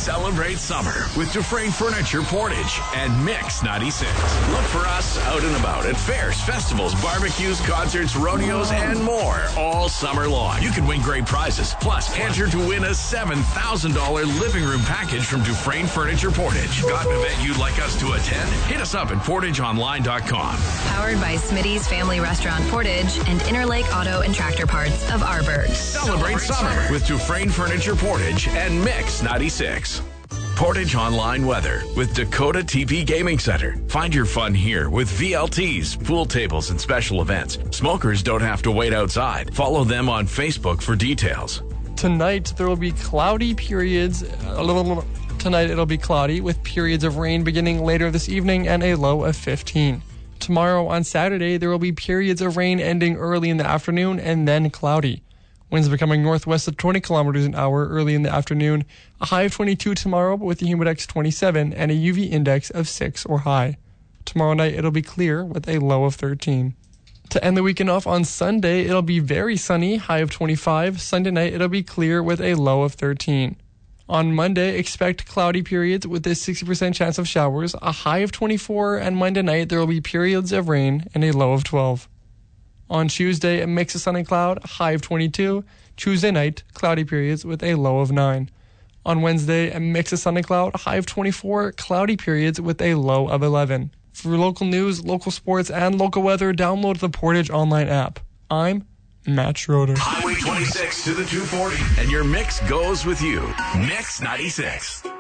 Celebrate summer with Dufresne Furniture Portage and Mix 96. Look for us out and about at fairs, festivals, barbecues, concerts, rodeos, and more all summer long. You can win great prizes. Plus, enter to win a $7,000 living room package from Dufresne Furniture Portage. Got an event you'd like us to attend? Hit us up at portageonline.com. Powered by Smitty's Family Restaurant Portage and Interlake Auto and Tractor Parts of Arborg. Celebrate summer with Dufresne Furniture Portage and Mix 96. Portage Online Weather with Dakota TP Gaming Center. Find your fun here with VLTs, pool tables, and special events. Smokers don't have to wait outside. Follow them on Facebook for details. Tonight, there will be cloudy periods. Tonight, it'll be cloudy with periods of rain beginning later this evening and a low of 15. Tomorrow on Saturday, there will be periods of rain ending early in the afternoon and then cloudy. Winds becoming northwest of 20 kilometers an hour early in the afternoon. A high of 22 tomorrow, but with a humidex 27 and a UV index of 6 or high. Tomorrow night, it'll be clear with a low of 13. To end the weekend off on Sunday, it'll be very sunny, high of 25. Sunday night, it'll be clear with a low of 13. On Monday, expect cloudy periods with a 60% chance of showers, a high of 24, and Monday night, there will be periods of rain and a low of 12. On Tuesday, a mix of sun and cloud, a high of 22. Tuesday night, cloudy periods with a low of 9. On Wednesday, a mix of sun and cloud, a high of 24. Cloudy periods with a low of 11. For local news, local sports, and local weather, download the Portage Online app. I'm Matt Schroeder. Highway 26 to the 240, and your mix goes with you. Mix 96.